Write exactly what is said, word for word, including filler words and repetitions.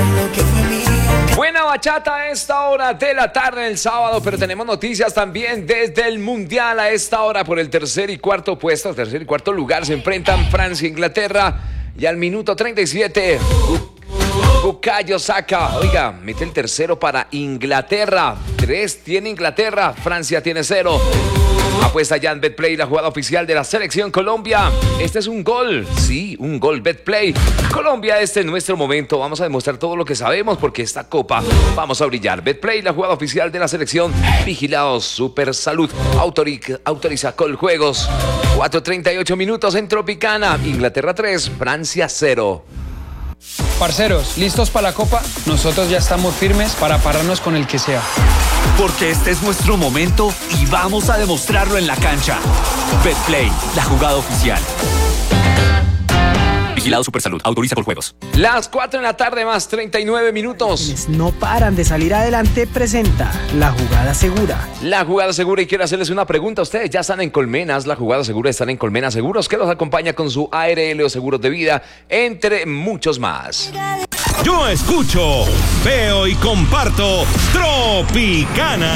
Buena bachata a esta hora de la tarde del sábado, pero tenemos noticias también desde el Mundial. A esta hora por el tercer y cuarto puesto, tercer y cuarto lugar se enfrentan Francia e Inglaterra, y al minuto treinta y siete Bukayo Saka, oiga, mete el tercero para Inglaterra. Tres tiene Inglaterra, Francia tiene cero. Apuesta ya en Betplay, la jugada oficial de la selección Colombia. Este es un gol, sí, un gol Betplay. Colombia, este es nuestro momento. Vamos a demostrar todo lo que sabemos porque esta copa vamos a brillar. Betplay, la jugada oficial de la selección. Vigilados, Super Salud. Autoriza, autoriza Coljuegos. cuatro treinta y ocho minutos en Tropicana. Inglaterra tres, Francia cero. Parceros, ¿listos para la Copa? Nosotros ya estamos firmes para pararnos con el que sea. Porque este es nuestro momento y vamos a demostrarlo en la cancha. Betplay, la jugada oficial. Vigilado Supersalud. Autoriza Coljuegos. Las cuatro de la tarde más treinta y nueve minutos. Quienes no paran de salir adelante presenta la jugada segura. La jugada segura, y quiero hacerles una pregunta. Ustedes ya están en Colmenas, la jugada segura, están en Colmenas Seguros, que los acompaña con su A R L o seguros de vida, entre muchos más. Yo escucho, veo y comparto Tropicana.